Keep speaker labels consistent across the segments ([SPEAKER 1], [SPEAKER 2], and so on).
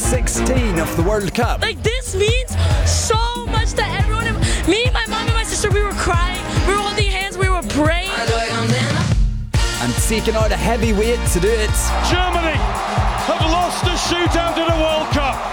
[SPEAKER 1] 16 of the World Cup.
[SPEAKER 2] Like, this means so much to everyone. Me, my mom, and my sister, we were crying, we were holding hands, we were praying.
[SPEAKER 1] And taking out a heavyweight to do it.
[SPEAKER 3] Germany have lost a shootout at a World Cup.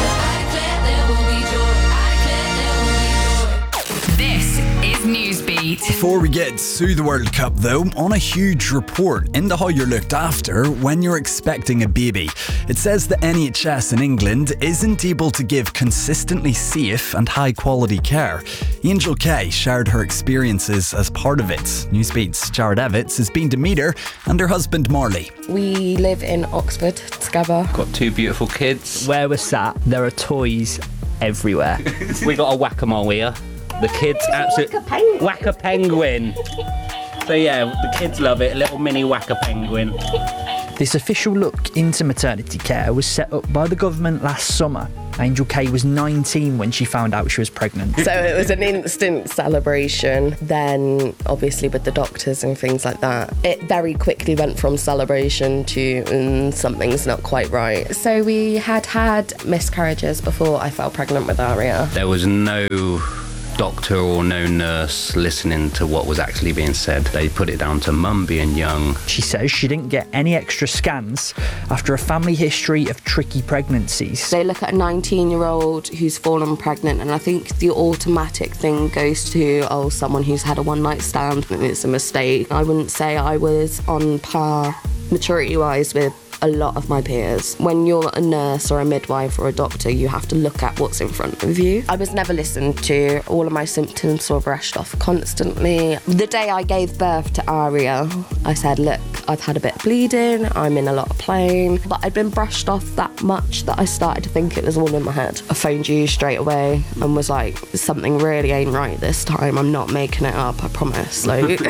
[SPEAKER 4] This is Newsbeat.
[SPEAKER 1] Before we get to the World Cup though, on a huge report into how you're looked after when you're expecting a baby. It says the NHS in England isn't able to give consistently safe and high quality care. Angel Kay shared her experiences as part of it. Newsbeat's Jared Evans has been to meet her and her husband Marley.
[SPEAKER 5] We live in Oxford together.
[SPEAKER 6] Got two beautiful kids.
[SPEAKER 7] Where we're sat, there are toys everywhere.
[SPEAKER 6] We got a whack-a-mole here. The kids absolutely whack-a-penguin. So yeah, the kids love it. A little mini whack-a-penguin.
[SPEAKER 7] This official look into maternity care was set up by the government last summer. Angel Kay was 19 when she found out she was pregnant.
[SPEAKER 5] So it was an instant celebration. Then, obviously, with the doctors and things like that, it very quickly went from celebration to something's not quite right. So we had miscarriages before I fell pregnant with Aria.
[SPEAKER 6] There was no doctor or no nurse listening to what was actually being said. They put it down to mum being young.
[SPEAKER 7] She says she didn't get any extra scans after a family history of tricky pregnancies.
[SPEAKER 5] They look at a 19-year-old who's fallen pregnant, and I think the automatic thing goes to, someone who's had a one-night stand, and it's a mistake. I wouldn't say I was on par maturity-wise with a lot of my peers. When you're a nurse or a midwife or a doctor, you have to look at what's in front of you. I was never listened to. All of my symptoms were brushed off constantly. The day I gave birth to Aria, I said, look, I've had a bit of bleeding, I'm in a lot of pain, but I'd been brushed off that much that I started to think it was all in my head. I phoned you straight away and was like, something really ain't right this time. I'm not making it up, I promise. Like,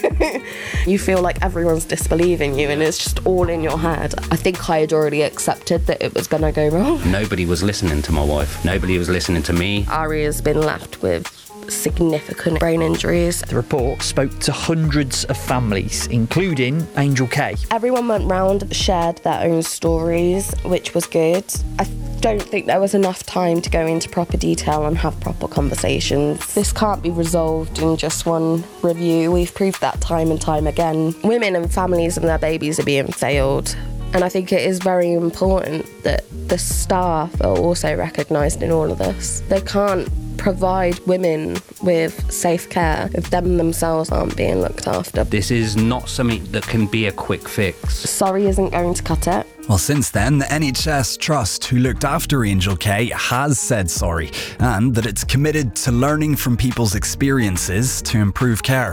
[SPEAKER 5] you feel like everyone's disbelieving you and it's just all in your head. I think I had already accepted that it was going to go wrong.
[SPEAKER 6] Nobody was listening to my wife. Nobody was listening to me.
[SPEAKER 5] Aria's been left with significant brain injuries.
[SPEAKER 7] The report spoke to hundreds of families, including Angel Kay.
[SPEAKER 5] Everyone went round, shared their own stories, which was good. I don't think there was enough time to go into proper detail and have proper conversations. This can't be resolved in just one review. We've proved that time and time again. Women and families and their babies are being failed. And I think it is very important that the staff are also recognised in all of this. They can't provide women with safe care if them themselves aren't being looked after.
[SPEAKER 6] This is not something that can be a quick fix.
[SPEAKER 5] Sorry isn't going to cut it.
[SPEAKER 1] Well, since then, the NHS Trust who looked after Angel Kay has said sorry and that it's committed to learning from people's experiences to improve care.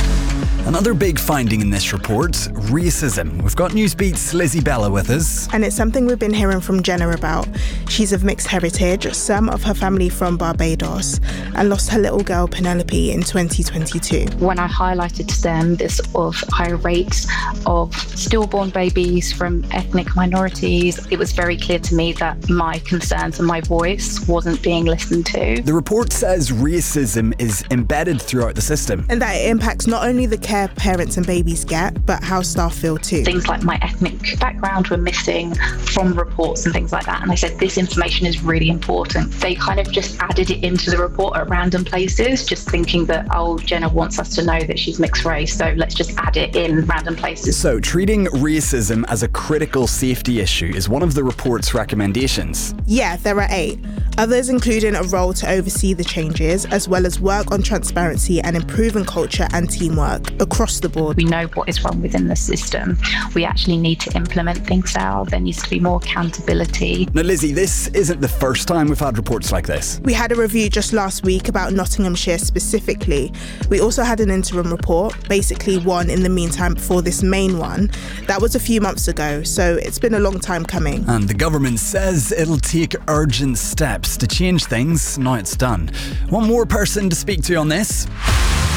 [SPEAKER 1] Another big finding in this report, racism. We've got Newsbeat's Lizzie Bella with us.
[SPEAKER 8] And it's something we've been hearing from Jenna about. She's of mixed heritage, some of her family from Barbados, and lost her little girl Penelope in 2022.
[SPEAKER 9] When I highlighted to them this of high rates of stillborn babies from ethnic minorities, it was very clear to me that my concerns and my voice wasn't being listened to.
[SPEAKER 1] The report says racism is embedded throughout the system.
[SPEAKER 8] And that it impacts not only the care parents and babies get, but how staff feel too.
[SPEAKER 9] Things like my ethnic background were missing from reports and things like that. And I said, this information is really important. They kind of just added it into the report at random places, just thinking that, Jenna wants us to know that she's mixed race, so let's just add it in random places.
[SPEAKER 1] So treating racism as a critical safety issue is one of the report's recommendations.
[SPEAKER 8] Yeah, there are 8. Others including a role to oversee the changes, as well as work on transparency and improving culture and teamwork across the board.
[SPEAKER 9] We know what is wrong within the system. We actually need to implement things now. There needs to be more accountability.
[SPEAKER 1] Now, Lizzie, this isn't the first time we've had reports like this.
[SPEAKER 8] We had a review just last week about Nottinghamshire specifically. We also had an interim report, basically one in the meantime before this main one. That was a few months ago, so it's been a long time coming.
[SPEAKER 1] And the government says it'll take urgent steps to change things now it's done. One more person to speak to on this.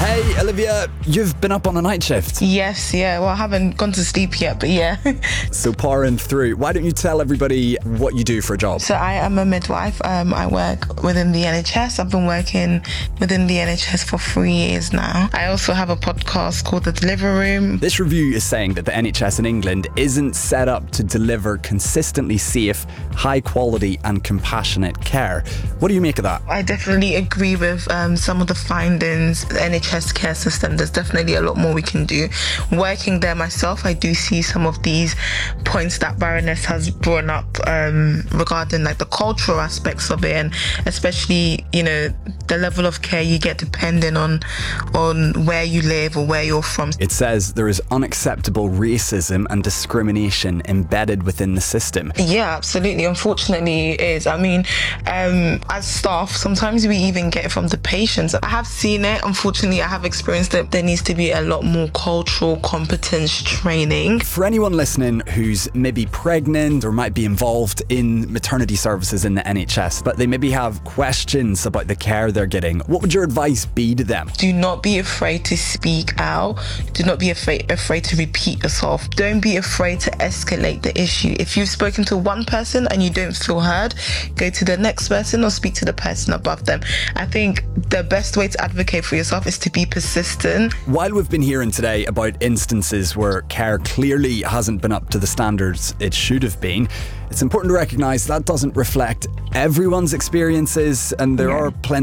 [SPEAKER 1] Hey, Olivia, you've been up on a night shift.
[SPEAKER 10] Yes, yeah. Well, I haven't gone to sleep yet, but yeah.
[SPEAKER 1] So powering through. Why don't you tell everybody what you do for a job?
[SPEAKER 10] So I am a midwife. I work within the NHS. I've been working within the NHS for 3 years now. I also have a podcast called The Delivery Room.
[SPEAKER 1] This review is saying that the NHS in England isn't set up to deliver consistently safe, high quality and compassionate care. What do you make of that?
[SPEAKER 10] I definitely agree with some of the findings. The NHS care system, there's definitely a lot more we can do. Working there myself, I do see some of these points that Baroness has brought up regarding like the cultural aspects of it, and especially, you know, the level of care you get depending on where you live or where you're from.
[SPEAKER 1] It says there is unacceptable racism and discrimination embedded within the system.
[SPEAKER 10] Yeah, absolutely. Unfortunately, it is. I mean, as staff, sometimes we even get it from the patients. I have seen it. Unfortunately, I have experienced that there needs to be a lot more cultural competence training.
[SPEAKER 1] For anyone listening who's maybe pregnant or might be involved in maternity services in the NHS, but they maybe have questions about the care they're getting, what would your advice be to them?
[SPEAKER 10] Do not be afraid to speak out. Do not be afraid to repeat yourself. Don't be afraid to escalate the issue. If you've spoken to one person and you don't feel heard, go to the next person or speak to the person above them. I think the best way to advocate for yourself is to be persistent.
[SPEAKER 1] While we've been hearing today about instances where care clearly hasn't been up to the standards it should have been, it's important to recognise that doesn't reflect everyone's experiences, and there are plenty